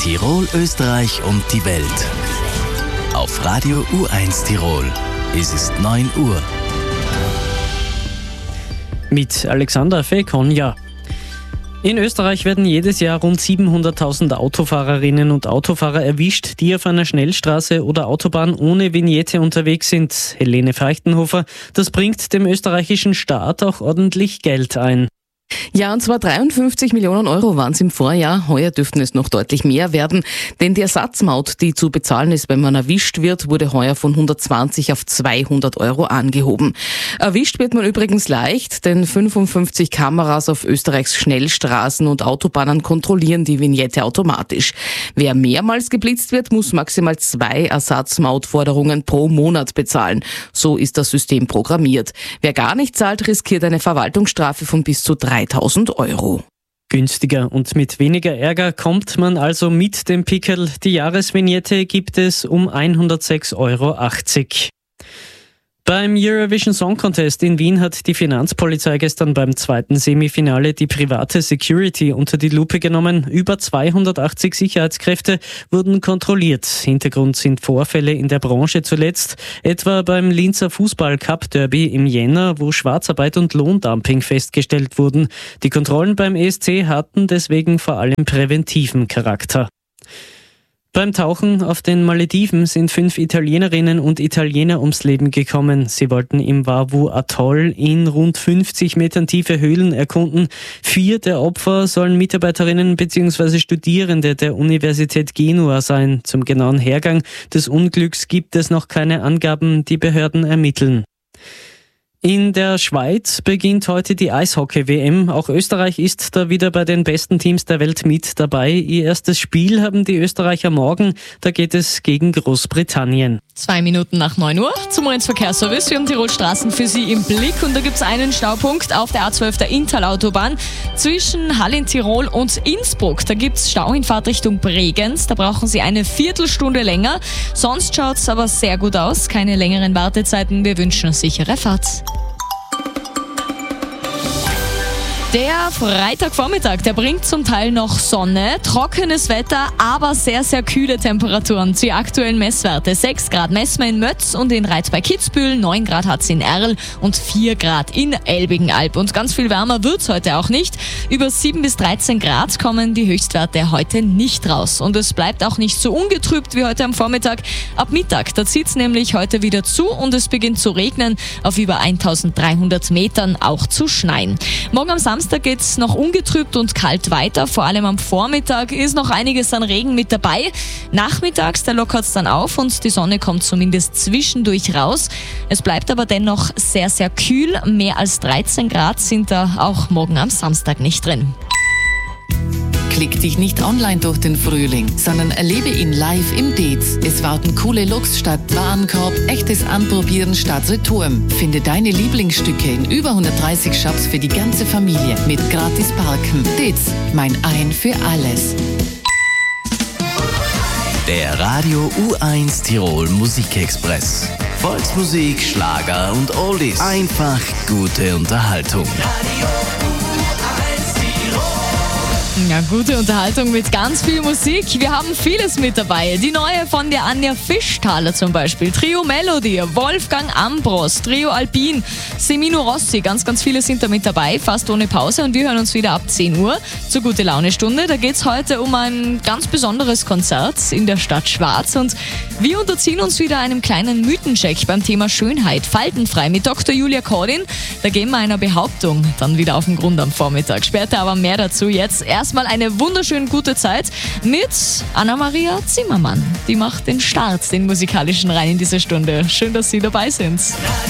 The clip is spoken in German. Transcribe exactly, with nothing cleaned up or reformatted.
Tirol, Österreich und die Welt. Auf Radio U eins Tirol. Es ist neun Uhr. Mit Alexander Fekonja. In Österreich werden jedes Jahr rund siebenhunderttausend Autofahrerinnen und Autofahrer erwischt, die auf einer Schnellstraße oder Autobahn ohne Vignette unterwegs sind. Helene Feuchtenhofer, das bringt dem österreichischen Staat auch ordentlich Geld ein. Ja, und zwar dreiundfünfzig Millionen Euro waren es im Vorjahr. Heuer dürften es noch deutlich mehr werden, denn die Ersatzmaut, die zu bezahlen ist, wenn man erwischt wird, wurde heuer von hundertzwanzig auf zweihundert Euro angehoben. Erwischt wird man übrigens leicht, denn fünfundfünfzig Kameras auf Österreichs Schnellstraßen und Autobahnen kontrollieren die Vignette automatisch. Wer mehrmals geblitzt wird, muss maximal zwei Ersatzmautforderungen pro Monat bezahlen. So ist das System programmiert. Wer gar nicht zahlt, riskiert eine Verwaltungsstrafe von bis zu dreitausend Euro. Günstiger und mit weniger Ärger kommt man also mit dem Pickel. Die Jahresvignette gibt es um hundertsechs Euro achtzig. Beim Eurovision Song Contest in Wien hat die Finanzpolizei gestern beim zweiten Semifinale die private Security unter die Lupe genommen. Über zweihundertachtzig Sicherheitskräfte wurden kontrolliert. Hintergrund sind Vorfälle in der Branche zuletzt, etwa beim Linzer Fußball-Cup-Derby im Jänner, wo Schwarzarbeit und Lohndumping festgestellt wurden. Die Kontrollen beim E S C hatten deswegen vor allem präventiven Charakter. Beim Tauchen auf den Malediven sind fünf Italienerinnen und Italiener ums Leben gekommen. Sie wollten im Vavu Atoll in rund fünfzig Metern tiefe Höhlen erkunden. Vier der Opfer sollen Mitarbeiterinnen bzw. Studierende der Universität Genua sein. Zum genauen Hergang des Unglücks gibt es noch keine Angaben, die Behörden ermitteln. In der Schweiz beginnt heute die Eishockey-W M. Auch Österreich ist da wieder bei den besten Teams der Welt mit dabei. Ihr erstes Spiel haben die Österreicher morgen. Da geht es gegen Großbritannien. Zwei Minuten nach neun Uhr zum eins Verkehrsservice. Wir haben Tirol Straßen für Sie im Blick und da gibt es einen Staupunkt auf der A zwölf der Inntal-Autobahn zwischen Hall in Tirol und Innsbruck. Da gibt es Stau in Fahrtrichtung Bregenz. Da brauchen Sie eine Viertelstunde länger. Sonst schaut es aber sehr gut aus. Keine längeren Wartezeiten. Wir wünschen eine sichere Fahrt. Der Freitagvormittag, der bringt zum Teil noch Sonne, trockenes Wetter, aber sehr, sehr kühle Temperaturen. Die aktuellen Messwerte: sechs Grad messen wir in Mötz und in Reit bei Kitzbühel, neun Grad hat es in Erl und vier Grad in Elbigenalb. Und ganz viel wärmer wird es heute auch nicht. Über sieben bis dreizehn Grad kommen die Höchstwerte heute nicht raus. Und es bleibt auch nicht so ungetrübt wie heute am Vormittag. Ab Mittag, da zieht es nämlich heute wieder zu und es beginnt zu regnen, auf über eintausenddreihundert Metern auch zu schneien. Morgen am Samstag Samstag geht es noch ungetrübt und kalt weiter. Vor allem am Vormittag ist noch einiges an Regen mit dabei. Nachmittags, da lockert es dann auf und die Sonne kommt zumindest zwischendurch raus. Es bleibt aber dennoch sehr, sehr kühl. Mehr als dreizehn Grad sind da auch morgen am Samstag nicht drin. Klick dich nicht online durch den Frühling, sondern erlebe ihn live im Dez. Es warten coole Looks statt Warenkorb, echtes Anprobieren statt Return. Finde deine Lieblingsstücke in über hundertdreißig Shops für die ganze Familie mit gratis Parken. Dez, mein Ein für alles. Der Radio U eins Tirol Musikexpress. Volksmusik, Schlager und Oldies. Einfach gute Unterhaltung. Ja, gute Unterhaltung mit ganz viel Musik. Wir haben vieles mit dabei. Die neue von der Anja Fischthaler zum Beispiel. Trio Melody, Wolfgang Ambros, Trio Alpin, Semino Rossi. Ganz, ganz viele sind da mit dabei, fast ohne Pause. Und wir hören uns wieder ab zehn Uhr zur Gute-Laune-Stunde. Da geht es heute um ein ganz besonderes Konzert in der Stadt Schwarz. Und wir unterziehen uns wieder einem kleinen Mythencheck beim Thema Schönheit. Faltenfrei mit Doktor Julia Kordin. Da gehen wir einer Behauptung dann wieder auf den Grund am Vormittag. Später aber mehr dazu. Jetzt erst Mal eine wunderschön gute Zeit mit Anna-Maria Zimmermann. Die macht den Start, den musikalischen rein in diese Stunde. Schön, dass Sie dabei sind.